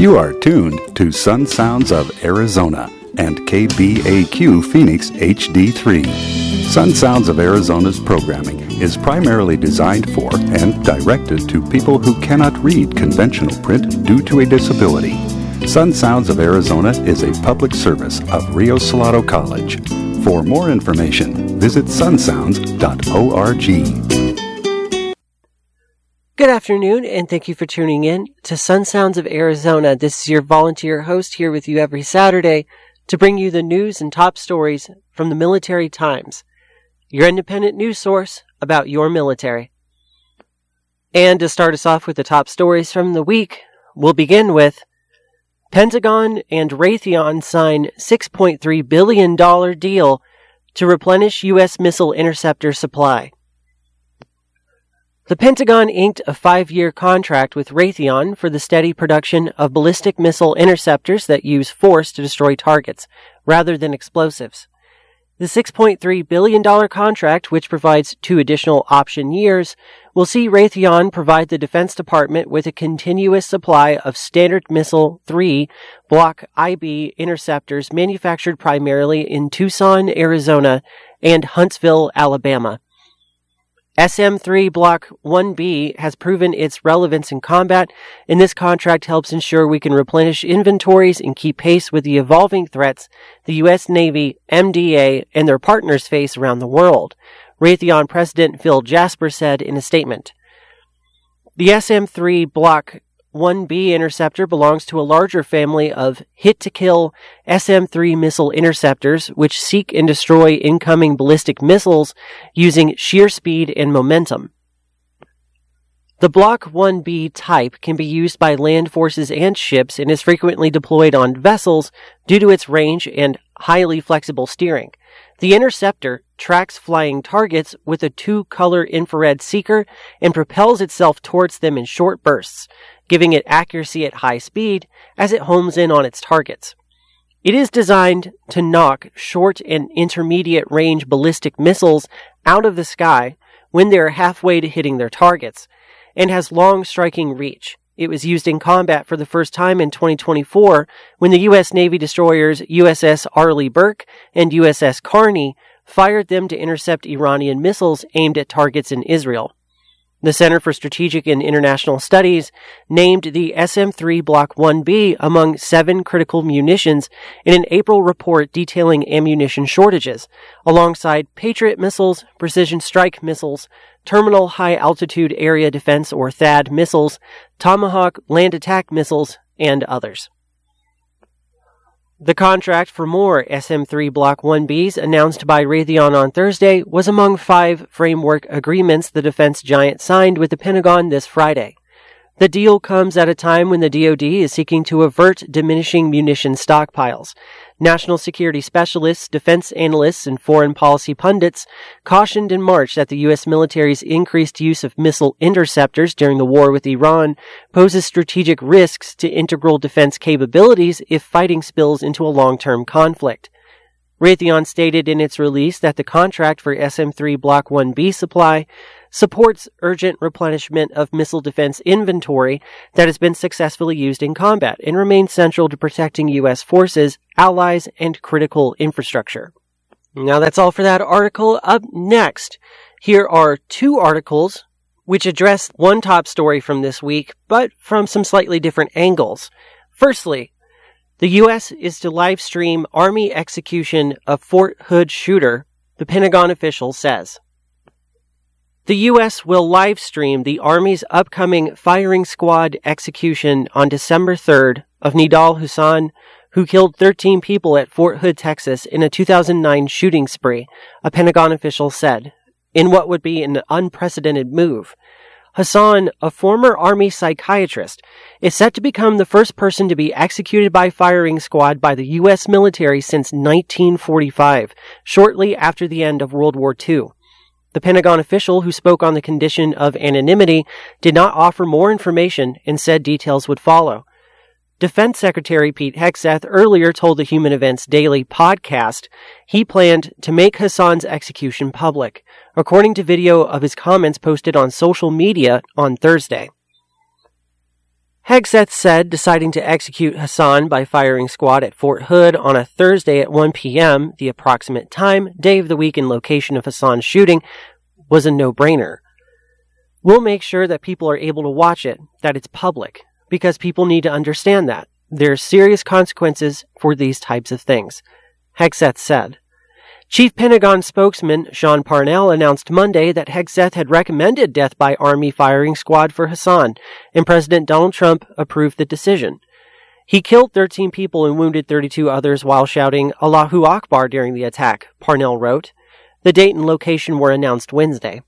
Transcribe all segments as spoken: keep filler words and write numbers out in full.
You are tuned to Sun Sounds of Arizona and K B A Q Phoenix H D three. Sun Sounds of Arizona's programming is primarily designed for and directed to people who cannot read conventional print due to a disability. Sun Sounds of Arizona is a public service of Rio Salado College. For more information, visit sun sounds dot org. Good afternoon, and thank you for tuning in to Sun Sounds of Arizona. This is your volunteer host here with you every Saturday to bring you the news and top stories from the Military Times, your independent news source about your military. And to start us off with the top stories from the week, we'll begin with Pentagon and Raytheon sign six point three billion dollars deal to replenish U S missile interceptor supply. The Pentagon inked a five-year contract with Raytheon for the steady production of ballistic missile interceptors that use force to destroy targets, rather than explosives. The six point three billion dollars contract, which provides two additional option years, will see Raytheon provide the Defense Department with a continuous supply of Standard Missile three Block I B interceptors manufactured primarily in Tucson, Arizona, and Huntsville, Alabama. S M three Block one B has proven its relevance in combat, and this contract helps ensure we can replenish inventories and keep pace with the evolving threats the U S Navy, M D A, and their partners face around the world, Raytheon President Phil Jasper said in a statement. The S M three Block one B interceptor belongs to a larger family of hit-to-kill S M three missile interceptors, which seek and destroy incoming ballistic missiles using sheer speed and momentum. The Block one B type can be used by land forces and ships and is frequently deployed on vessels due to its range and highly flexible steering. The interceptor tracks flying targets with a two-color infrared seeker and propels itself towards them in short bursts, giving it accuracy at high speed as it homes in on its targets. It is designed to knock short and intermediate range ballistic missiles out of the sky when they are halfway to hitting their targets, and has long striking reach. It was used in combat for the first time in twenty twenty-four when the U S Navy destroyers U S S Arleigh Burke and U S S Carney fired them to intercept Iranian missiles aimed at targets in Israel. The Center for Strategic and International Studies named the S M three Block one B among seven critical munitions in an April report detailing ammunition shortages, alongside Patriot missiles, precision strike missiles, terminal high-altitude area defense or THAAD missiles, Tomahawk land attack missiles, and others. The contract for more S M three Block one Bs announced by Raytheon on Thursday was among five framework agreements the defense giant signed with the Pentagon this Friday. The deal comes at a time when the D O D is seeking to avert diminishing munition stockpiles. National security specialists, defense analysts, and foreign policy pundits cautioned in March that the U S military's increased use of missile interceptors during the war with Iran poses strategic risks to integral defense capabilities if fighting spills into a long-term conflict. Raytheon stated in its release that the contract for S M three Block one B supply supports urgent replenishment of missile defense inventory that has been successfully used in combat and remains central to protecting U S forces, allies, and critical infrastructure. Now that's all for that article. Up next, here are two articles which address one top story from this week, but from some slightly different angles. Firstly, the U S is to live stream Army execution of Fort Hood shooter, the Pentagon official says. The U S will live stream the Army's upcoming firing squad execution on December third of Nidal Hasan, who killed thirteen people at Fort Hood, Texas in a two thousand nine shooting spree, a Pentagon official said, in what would be an unprecedented move. Hasan, a former Army psychiatrist, is set to become the first person to be executed by firing squad by the U S military since nineteen forty-five, shortly after the end of World War Two. The Pentagon official who spoke on the condition of anonymity did not offer more information and said details would follow. Defense Secretary Pete Hegseth earlier told the Human Events Daily podcast he planned to make Hasan's execution public, according to video of his comments posted on social media on Thursday. Hegseth said deciding to execute Hassan by firing squad at Fort Hood on a Thursday at one p.m., the approximate time, day of the week, and location of Hassan's shooting, was a no-brainer. We'll make sure that people are able to watch it, that it's public, because people need to understand that. There are serious consequences for these types of things, Hegseth said. Chief Pentagon spokesman Sean Parnell announced Monday that Hegseth had recommended death by Army firing squad for Hassan, and President Donald Trump approved the decision. He killed thirteen people and wounded thirty-two others while shouting Allahu Akbar during the attack, Parnell wrote. The date and location were announced Wednesday.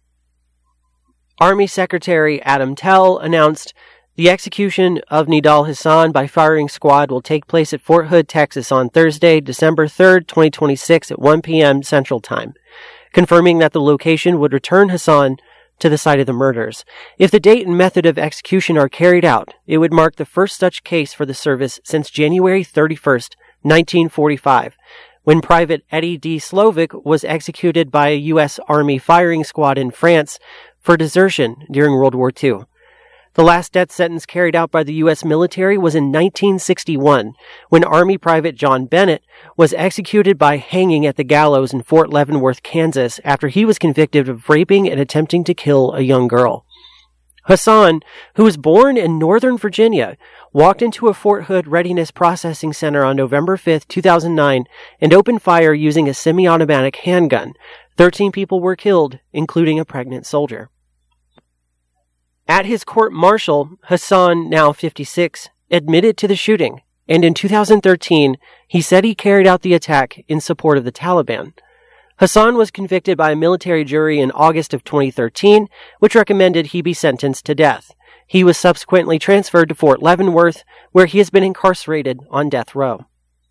Army Secretary Adam Tell announced the execution of Nidal Hassan by firing squad will take place at Fort Hood, Texas on Thursday, December third, twenty twenty-six at one p.m. Central Time, confirming that the location would return Hassan to the site of the murders. If the date and method of execution are carried out, it would mark the first such case for the service since January thirty-first, nineteen forty-five, when Private Eddie D. Slovic was executed by a U S Army firing squad in France for desertion during World War Two. The last death sentence carried out by the U S military was in nineteen sixty-one, when Army Private John Bennett was executed by hanging at the gallows in Fort Leavenworth, Kansas, after he was convicted of raping and attempting to kill a young girl. Hassan, who was born in Northern Virginia, walked into a Fort Hood Readiness Processing Center on November fifth, two thousand nine, and opened fire using a semi-automatic handgun. Thirteen people were killed, including a pregnant soldier. At his court-martial, Hassan, now fifty-six, admitted to the shooting, and in two thousand thirteen, he said he carried out the attack in support of the Taliban. Hassan was convicted by a military jury in August of twenty thirteen, which recommended he be sentenced to death. He was subsequently transferred to Fort Leavenworth, where he has been incarcerated on death row.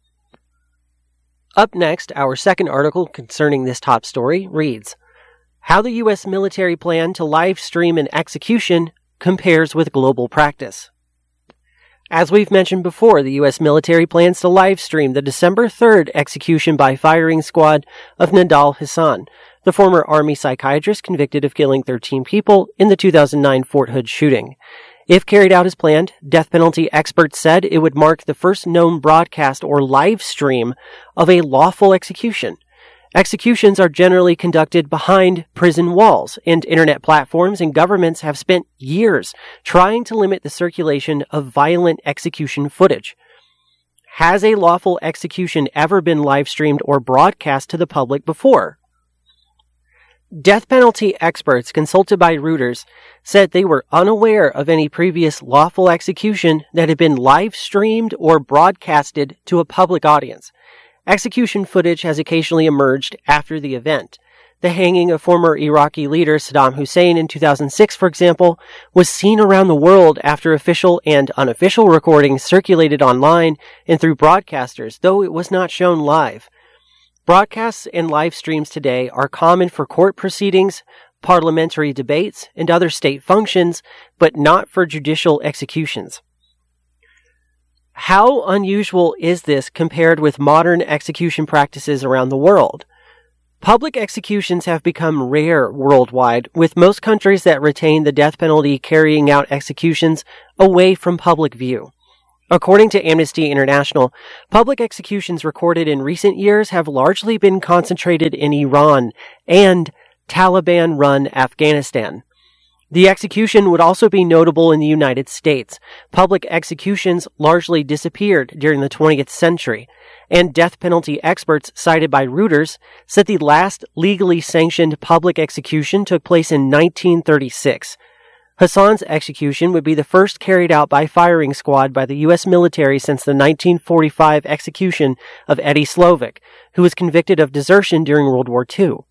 Up next, our second article concerning this top story reads, How the U S military plan to live stream an execution compares with global practice. As we've mentioned before, the U S military plans to live stream the December third execution by firing squad of Nidal Hassan, the former Army psychiatrist convicted of killing thirteen people in the two thousand nine Fort Hood shooting. If carried out as planned, death penalty experts said it would mark the first known broadcast or live stream of a lawful execution. Executions are generally conducted behind prison walls, and internet platforms and governments have spent years trying to limit the circulation of violent execution footage. Has a lawful execution ever been live-streamed or broadcast to the public before? Death penalty experts consulted by Reuters said they were unaware of any previous lawful execution that had been live-streamed or broadcasted to a public audience. Execution footage has occasionally emerged after the event. The hanging of former Iraqi leader Saddam Hussein in two thousand six, for example, was seen around the world after official and unofficial recordings circulated online and through broadcasters, though it was not shown live. Broadcasts and live streams today are common for court proceedings, parliamentary debates, and other state functions, but not for judicial executions. How unusual is this compared with modern execution practices around the world? Public executions have become rare worldwide, with most countries that retain the death penalty carrying out executions away from public view. According to Amnesty International, public executions recorded in recent years have largely been concentrated in Iran and Taliban-run Afghanistan. The execution would also be notable in the United States. Public executions largely disappeared during the twentieth century, and death penalty experts cited by Reuters said the last legally sanctioned public execution took place in nineteen thirty-six. Hassan's execution would be the first carried out by firing squad by the U S military since the nineteen forty-five execution of Eddie Slovic, who was convicted of desertion during World War Two.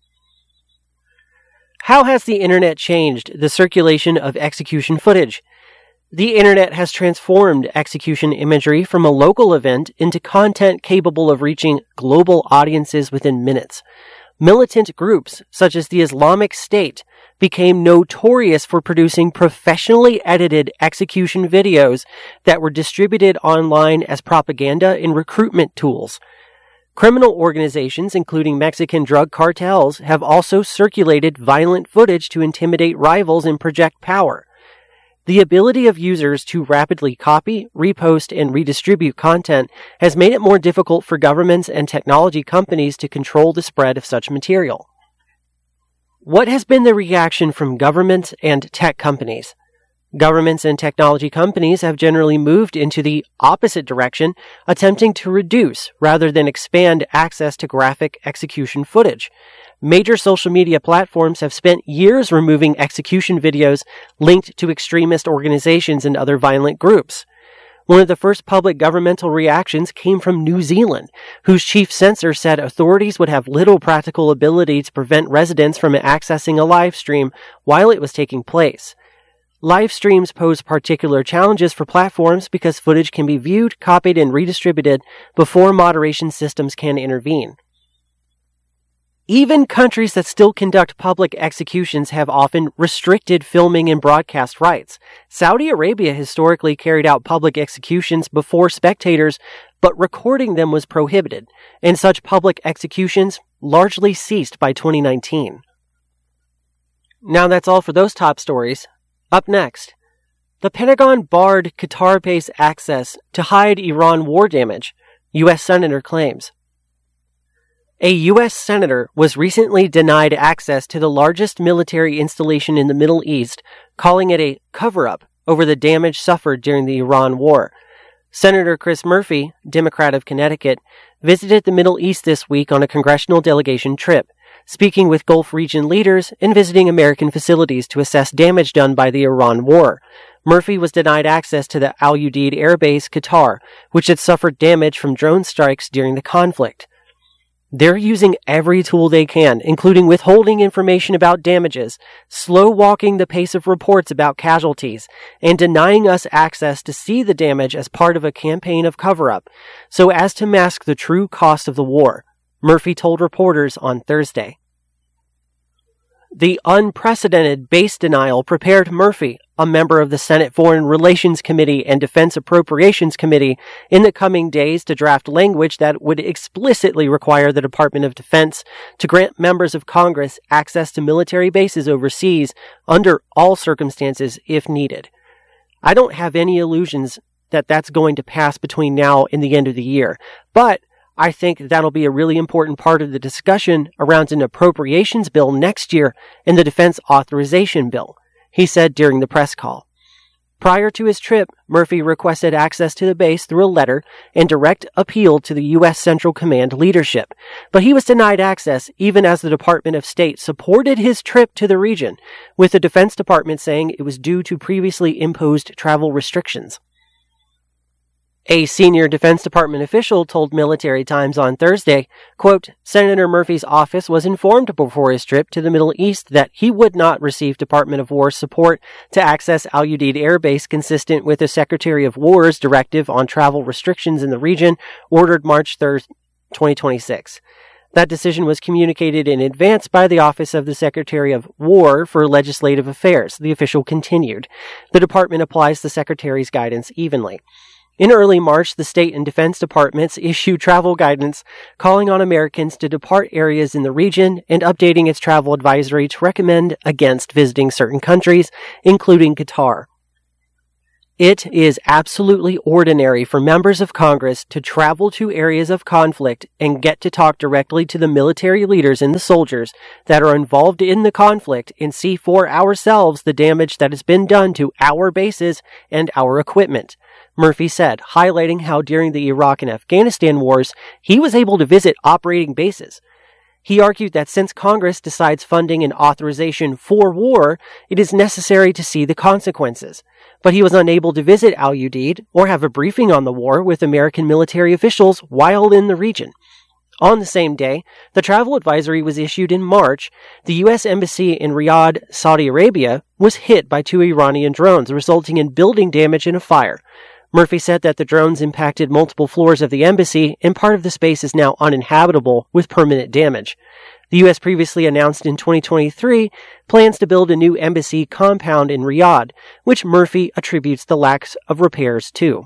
How has the internet changed the circulation of execution footage? The internet has transformed execution imagery from a local event into content capable of reaching global audiences within minutes. Militant groups, such as the Islamic State, became notorious for producing professionally edited execution videos that were distributed online as propaganda and recruitment tools. Criminal organizations, including Mexican drug cartels, have also circulated violent footage to intimidate rivals and project power. The ability of users to rapidly copy, repost, and redistribute content has made it more difficult for governments and technology companies to control the spread of such material. What has been the reaction from governments and tech companies? Governments and technology companies have generally moved into the opposite direction, attempting to reduce rather than expand access to graphic execution footage. Major social media platforms have spent years removing execution videos linked to extremist organizations and other violent groups. One of the first public governmental reactions came from New Zealand, whose chief censor said authorities would have little practical ability to prevent residents from accessing a live stream while it was taking place. Live streams pose particular challenges for platforms because footage can be viewed, copied, and redistributed before moderation systems can intervene. Even countries that still conduct public executions have often restricted filming and broadcast rights. Saudi Arabia historically carried out public executions before spectators, but recording them was prohibited, and such public executions largely ceased by twenty nineteen. Now that's all for those top stories. Up next, the Pentagon barred Qatar-based access to hide Iran war damage, U S Senator claims. A U S senator was recently denied access to the largest military installation in the Middle East, calling it a cover-up over the damage suffered during the Iran war. Senator Chris Murphy, Democrat of Connecticut, visited the Middle East this week on a congressional delegation trip, speaking with Gulf region leaders and visiting American facilities to assess damage done by the Iran war. Murphy was denied access to the Al Udeid Air Base, Qatar, which had suffered damage from drone strikes during the conflict. They're using every tool they can, including withholding information about damages, slow-walking the pace of reports about casualties, and denying us access to see the damage as part of a campaign of cover-up, so as to mask the true cost of the war, Murphy told reporters on Thursday. The unprecedented base denial prepared Murphy, a member of the Senate Foreign Relations Committee and Defense Appropriations Committee, in the coming days to draft language that would explicitly require the Department of Defense to grant members of Congress access to military bases overseas under all circumstances if needed. I don't have any illusions that that's going to pass between now and the end of the year, but I think that'll be a really important part of the discussion around an appropriations bill next year and the defense authorization bill, he said during the press call. Prior to his trip, Murphy requested access to the base through a letter and direct appeal to the U S Central Command leadership, but he was denied access even as the Department of State supported his trip to the region, with the Defense Department saying it was due to previously imposed travel restrictions. A senior Defense Department official told Military Times on Thursday, quote, Senator Murphy's office was informed before his trip to the Middle East that he would not receive Department of War support to access Al Udeid Air Base consistent with the Secretary of War's directive on travel restrictions in the region, ordered March third, twenty twenty-six. That decision was communicated in advance by the Office of the Secretary of War for Legislative Affairs, the official continued. The department applies the Secretary's guidance evenly. In early March, the state and defense departments issued travel guidance calling on Americans to depart areas in the region and updating its travel advisory to recommend against visiting certain countries, including Qatar. It is absolutely ordinary for members of Congress to travel to areas of conflict and get to talk directly to the military leaders and the soldiers that are involved in the conflict and see for ourselves the damage that has been done to our bases and our equipment, Murphy said, highlighting how during the Iraq and Afghanistan wars, he was able to visit operating bases. He argued that since Congress decides funding and authorization for war, it is necessary to see the consequences. But he was unable to visit Al Udeid or have a briefing on the war with American military officials while in the region. On the same day, the travel advisory was issued in March. The U S Embassy in Riyadh, Saudi Arabia, was hit by two Iranian drones, resulting in building damage and a fire. Murphy said that the drones impacted multiple floors of the embassy, and part of the space is now uninhabitable with permanent damage. The U S previously announced in twenty twenty-three plans to build a new embassy compound in Riyadh, which Murphy attributes the lack of repairs to.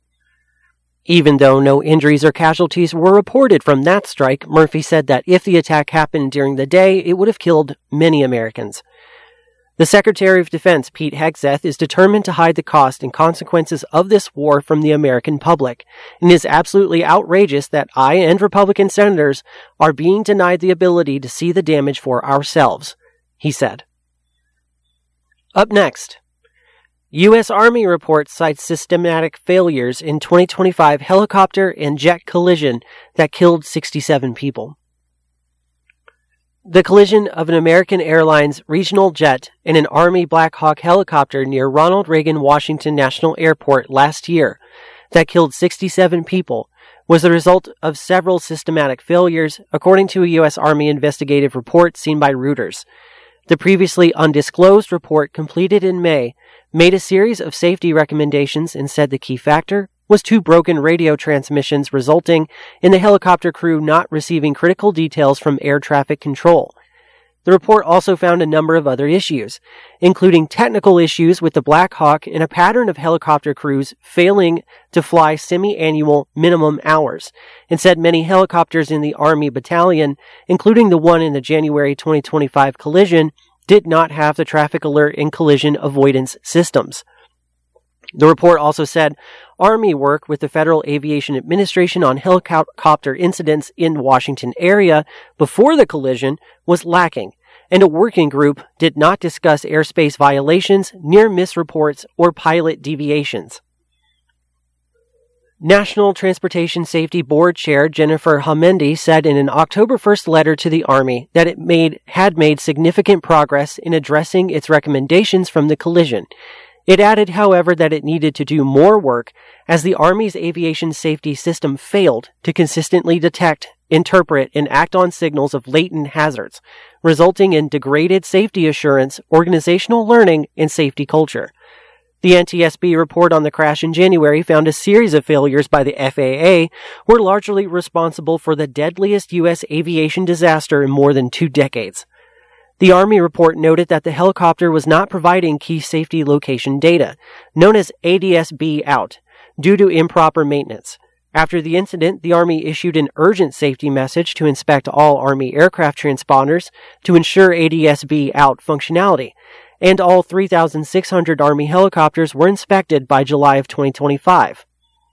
Even though no injuries or casualties were reported from that strike, Murphy said that if the attack happened during the day, it would have killed many Americans. The Secretary of Defense, Pete Hegseth, is determined to hide the cost and consequences of this war from the American public, and it is absolutely outrageous that I and Republican senators are being denied the ability to see the damage for ourselves, he said. Up next, U S. Army report cites systematic failures in twenty twenty-five helicopter and jet collision that killed sixty-seven people. The collision of an American Airlines regional jet and an Army Black Hawk helicopter near Ronald Reagan Washington National Airport last year that killed sixty-seven people was the result of several systematic failures, according to a U S. Army investigative report seen by Reuters. The previously undisclosed report, completed in May, made a series of safety recommendations and said the key factor was two broken radio transmissions resulting in the helicopter crew not receiving critical details from air traffic control. The report also found a number of other issues, including technical issues with the Black Hawk and a pattern of helicopter crews failing to fly semi-annual minimum hours, and said many helicopters in the Army battalion, including the one in the January twenty twenty-five collision, did not have the traffic alert and collision avoidance systems. The report also said Army work with the Federal Aviation Administration on helicopter incidents in Washington area before the collision was lacking, and a working group did not discuss airspace violations, near-miss reports, or pilot deviations. National Transportation Safety Board Chair Jennifer Homendy said in an October first letter to the Army that it made had made significant progress in addressing its recommendations from the collision. It added, however, that it needed to do more work as the Army's aviation safety system failed to consistently detect, interpret, and act on signals of latent hazards, resulting in degraded safety assurance, organizational learning, and safety culture. The N T S B report on the crash in January found a series of failures by the F A A were largely responsible for the deadliest U S aviation disaster in more than two decades. The Army report noted that the helicopter was not providing key safety location data, known as A D S B out, due to improper maintenance. After the incident, the Army issued an urgent safety message to inspect all Army aircraft transponders to ensure A D S B out functionality, and all three thousand six hundred Army helicopters were inspected by July of twenty twenty-five.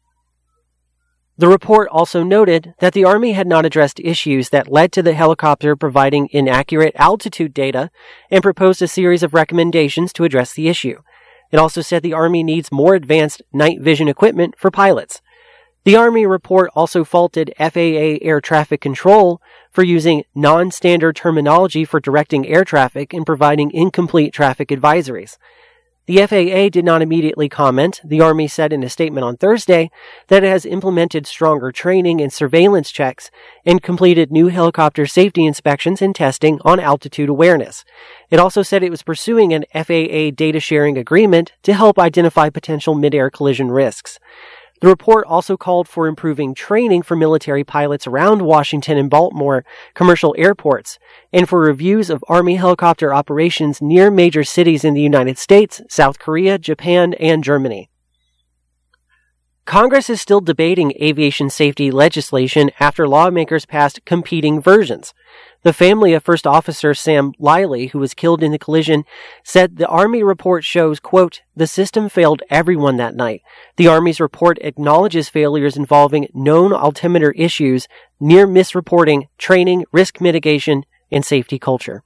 The report also noted that the Army had not addressed issues that led to the helicopter providing inaccurate altitude data and proposed a series of recommendations to address the issue. It also said the Army needs more advanced night vision equipment for pilots. The Army report also faulted F A A air traffic control for using non-standard terminology for directing air traffic and providing incomplete traffic advisories. The F A A did not immediately comment. The Army said in a statement on Thursday that it has implemented stronger training and surveillance checks and completed new helicopter safety inspections and testing on altitude awareness. It also said it was pursuing an F A A data sharing agreement to help identify potential mid-air collision risks. The report also called for improving training for military pilots around Washington and Baltimore commercial airports, and for reviews of Army helicopter operations near major cities in the United States, South Korea, Japan, and Germany. Congress is still debating aviation safety legislation after lawmakers passed competing versions. The family of First Officer Sam Liley, who was killed in the collision, said the Army report shows, quote, the system failed everyone that night. The Army's report acknowledges failures involving known altimeter issues, near misreporting, training, risk mitigation, and safety culture.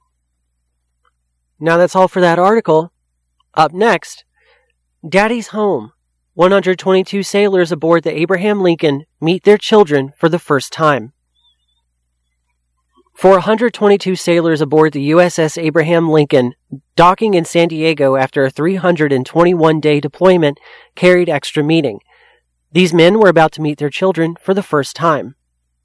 Now that's all for that article. Up next, Daddy's home. one hundred twenty-two sailors aboard the Abraham Lincoln meet their children for the first time. For one hundred twenty-two sailors aboard the U S S Abraham Lincoln, docking in San Diego after a three hundred twenty-one day deployment carried extra meaning. These men were about to meet their children for the first time.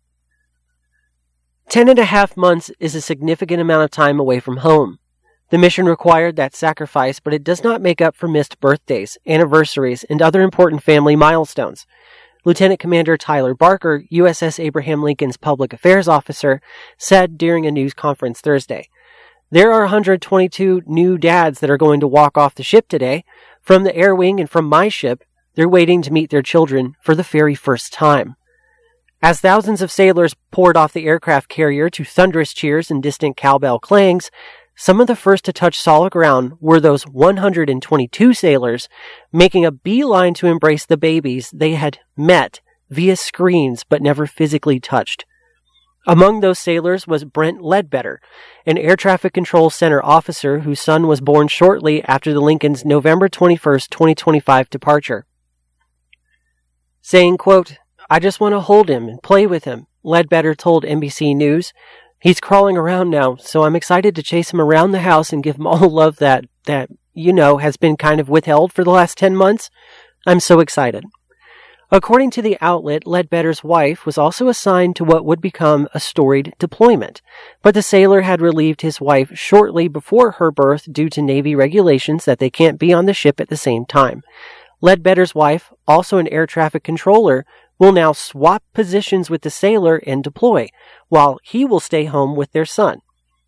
Ten and a half months is a significant amount of time away from home. The mission required that sacrifice, but it does not make up for missed birthdays, anniversaries, and other important family milestones. Lieutenant Commander Tyler Barker, U S S Abraham Lincoln's public affairs officer, said during a news conference Thursday, "There are one hundred twenty-two new dads that are going to walk off the ship today. From the air wing and from my ship, they're waiting to meet their children for the very first time." As thousands of sailors poured off the aircraft carrier to thunderous cheers and distant cowbell clangs, some of the first to touch solid ground were those one hundred twenty-two sailors making a beeline to embrace the babies they had met via screens but never physically touched. Among those sailors was Brent Ledbetter, an air traffic control center officer whose son was born shortly after the Lincoln's November twenty-first, twenty twenty-five departure. Saying, quote, "I just want to hold him and play with him," Ledbetter told N B C News. "He's crawling around now, so I'm excited to chase him around the house and give him all the love that, that, you know, has been kind of withheld for the last ten months. I'm so excited." According to the outlet, Ledbetter's wife was also assigned to what would become a storied deployment, but the sailor had relieved his wife shortly before her birth due to Navy regulations that they can't be on the ship at the same time. Ledbetter's wife, also an air traffic controller, will now swap positions with the sailor and deploy, while he will stay home with their son.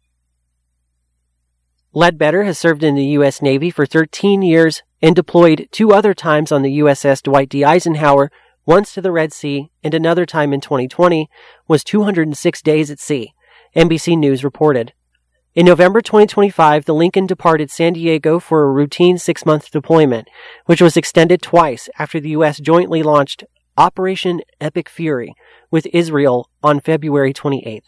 Ledbetter has served in the U S Navy for thirteen years and deployed two other times on the U S S Dwight D. Eisenhower, once to the Red Sea and another time in twenty twenty, was two hundred six days at sea, N B C News reported. In November twenty twenty-five, the Lincoln departed San Diego for a routine six-month deployment, which was extended twice after the U S jointly launched Operation Epic Fury with Israel on February twenty-eighth.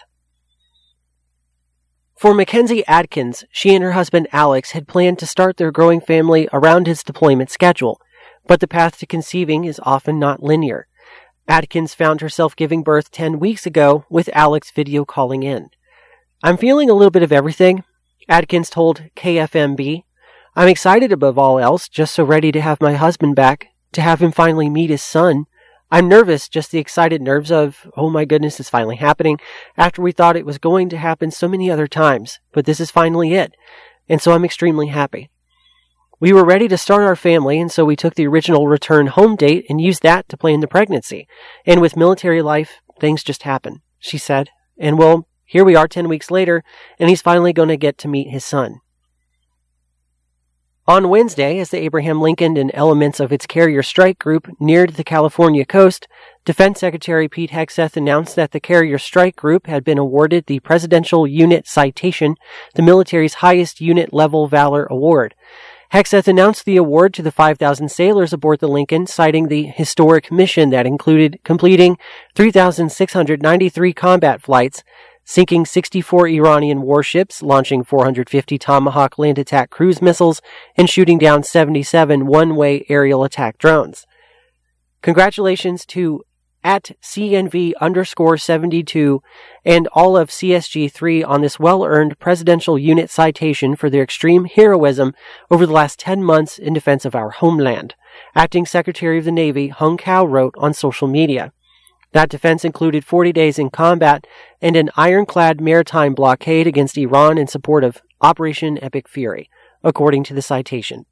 For Mackenzie Adkins, she and her husband Alex had planned to start their growing family around his deployment schedule, but the path to conceiving is often not linear. Adkins found herself giving birth ten weeks ago with Alex video calling in. "I'm feeling a little bit of everything," Adkins told K F M B. "I'm excited above all else, just so ready to have my husband back, to have him finally meet his son. I'm nervous, just the excited nerves of, oh my goodness, it's finally happening, after we thought it was going to happen so many other times, but this is finally it, and so I'm extremely happy. We were ready to start our family, and so we took the original return home date and used that to plan the pregnancy, and with military life, things just happen," she said, "and well, here we are ten weeks later, and he's finally going to get to meet his son." On Wednesday, as the Abraham Lincoln and elements of its carrier strike group neared the California coast, Defense Secretary Pete Hegseth announced that the carrier strike group had been awarded the Presidential Unit Citation, the military's highest unit-level valor award. Hegseth announced the award to the five thousand sailors aboard the Lincoln, citing the historic mission that included completing three thousand six hundred ninety-three combat flights, sinking sixty-four Iranian warships, launching four hundred fifty Tomahawk land attack cruise missiles, and shooting down seventy-seven one-way aerial attack drones. Congratulations to at C N V underscore seventy-two and all of C S G three on this well-earned Presidential Unit Citation for their extreme heroism over the last ten months in defense of our homeland, Acting Secretary of the Navy Hung Cao wrote on social media. That defense included forty days in combat and an ironclad maritime blockade against Iran in support of Operation Epic Fury, according to the citation.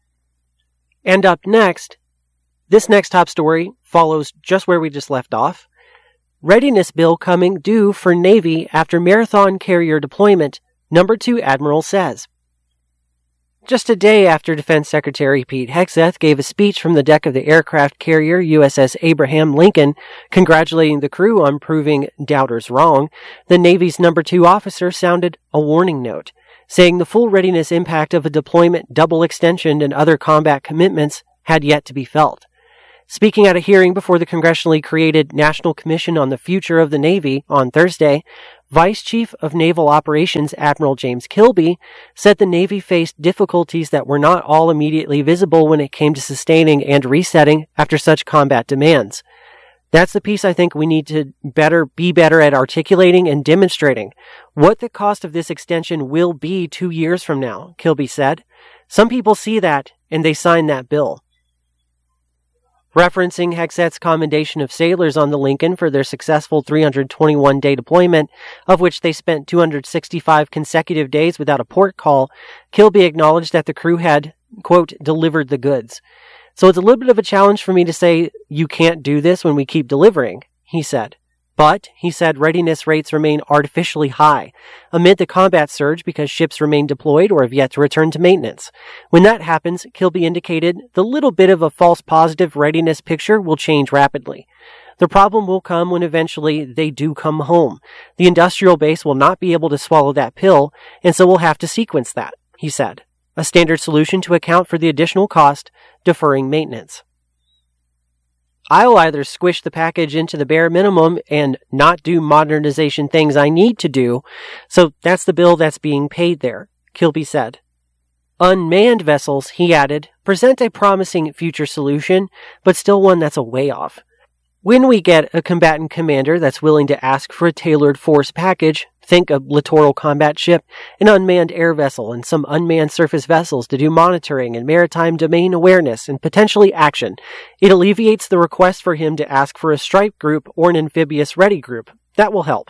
And up next, this next top story follows just where we just left off. Readiness bill coming due for Navy after marathon carrier deployment, number two admiral says. Just a day after Defense Secretary Pete Hegseth gave a speech from the deck of the aircraft carrier U S S Abraham Lincoln, congratulating the crew on proving doubters wrong, the Navy's number two officer sounded a warning note, saying the full readiness impact of a deployment double extension and other combat commitments had yet to be felt. Speaking at a hearing before the congressionally created National Commission on the Future of the Navy on Thursday, Vice Chief of Naval Operations Admiral James Kilby said the Navy faced difficulties that were not all immediately visible when it came to sustaining and resetting after such combat demands. That's the piece I think we need to better be better at articulating and demonstrating what the cost of this extension will be two years from now, Kilby said. Some people see that and they sign that bill. Referencing Hegseth's commendation of sailors on the Lincoln for their successful three hundred twenty-one day deployment, of which they spent two hundred sixty-five consecutive days without a port call, Kilby acknowledged that the crew had, quote, delivered the goods. So it's a little bit of a challenge for me to say, you can't do this when we keep delivering, he said. But, he said, readiness rates remain artificially high amid the combat surge because ships remain deployed or have yet to return to maintenance. When that happens, Kilby indicated the little bit of a false positive readiness picture will change rapidly. The problem will come when eventually they do come home. The industrial base will not be able to swallow that pill, and so we'll have to sequence that, he said. A standard solution to account for the additional cost, deferring maintenance. I'll either squish the package into the bare minimum and not do modernization things I need to do, so that's the bill that's being paid there, Kilby said. Unmanned vessels, he added, present a promising future solution, but still one that's a way off. When we get a combatant commander that's willing to ask for a tailored force package, think a littoral combat ship, an unmanned air vessel, and some unmanned surface vessels to do monitoring and maritime domain awareness and potentially action, it alleviates the request for him to ask for a strike group or an amphibious ready group. That will help.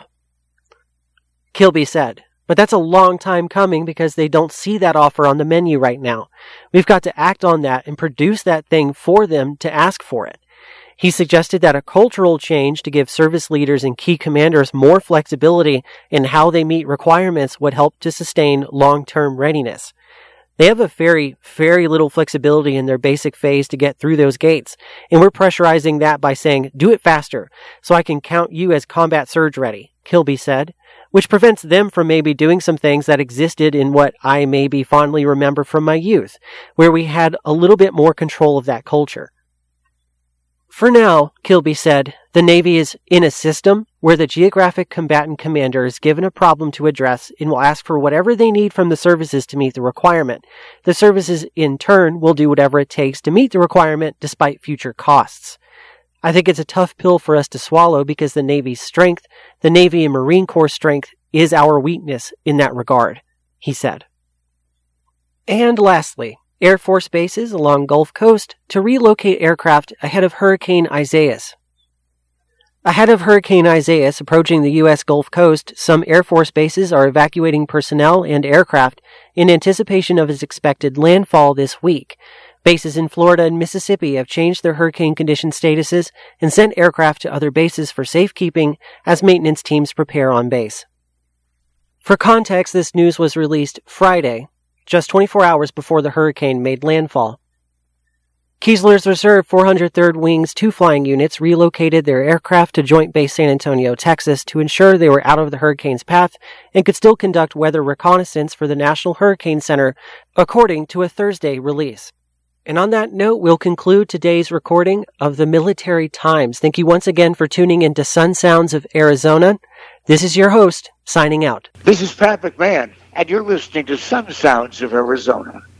Kilby said, but that's a long time coming because they don't see that offer on the menu right now. We've got to act on that and produce that thing for them to ask for it. He suggested that a cultural change to give service leaders and key commanders more flexibility in how they meet requirements would help to sustain long-term readiness. They have a very, very little flexibility in their basic phase to get through those gates, and we're pressurizing that by saying, do it faster, so I can count you as combat surge ready, Kilby said, which prevents them from maybe doing some things that existed in what I maybe fondly remember from my youth, where we had a little bit more control of that culture. For now, Kilby said, the Navy is in a system where the geographic combatant commander is given a problem to address and will ask for whatever they need from the services to meet the requirement. The services, in turn, will do whatever it takes to meet the requirement despite future costs. I think it's a tough pill for us to swallow because the Navy's strength, the Navy and Marine Corps strength, is our weakness in that regard, he said. And lastly, Air Force bases along Gulf Coast to relocate aircraft ahead of Hurricane Isaias. Ahead of Hurricane Isaias approaching the U S Gulf Coast, some Air Force bases are evacuating personnel and aircraft in anticipation of its expected landfall this week. Bases in Florida and Mississippi have changed their hurricane condition statuses and sent aircraft to other bases for safekeeping as maintenance teams prepare on base. For context, this news was released Friday, just twenty-four hours before the hurricane made landfall. Keesler's Reserve four hundred third Wing's two flying units relocated their aircraft to Joint Base San Antonio, Texas, to ensure they were out of the hurricane's path and could still conduct weather reconnaissance for the National Hurricane Center, according to a Thursday release. And on that note, we'll conclude today's recording of the Military Times. Thank you once again for tuning into Sun Sounds of Arizona. This is your host, signing out. This is Pat McMahon, and you're listening to Sun Sounds of Arizona.